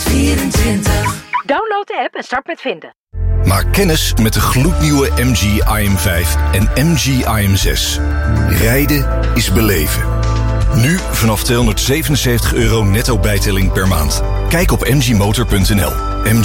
Download de app en start met vinden. Maak kennis met de gloednieuwe MG IM5 en MG IM6. Rijden is beleven. Nu vanaf €277 netto bijtelling per maand. Kijk op mgmotor.nl.